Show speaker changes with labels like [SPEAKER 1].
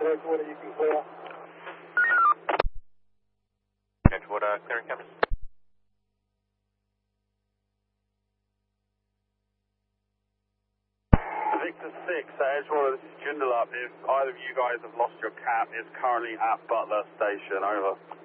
[SPEAKER 1] Edgewater, you can clear.
[SPEAKER 2] Edgewater, clearing cameras.
[SPEAKER 3] Victor 6, Edgewater, this is Joondalup. If either of you guys have lost your cap, it's currently at Butler Station, over.